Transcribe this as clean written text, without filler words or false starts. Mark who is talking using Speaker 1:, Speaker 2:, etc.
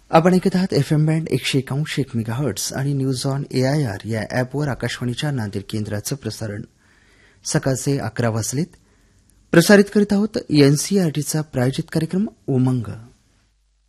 Speaker 1: आपण ऐकत आहात एफएम बँड 101 मेगाहर्ट्झ आणि न्यूज ऑन एआयआर या अॅपवर आकाशवाणीच्या नांदेड केंद्राचं प्रसारण. सकाळचे 11 वाजलेत. प्रसारित करीत आहोत एनसीईआरटीचा प्रायोजित कार्यक्रम उमंग.